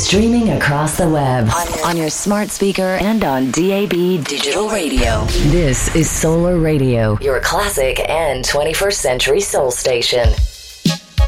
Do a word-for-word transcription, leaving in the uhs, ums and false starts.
Streaming across the web, on, on your smart speaker, and on D A B digital radio. This is Solar Radio, your classic and twenty-first century soul station.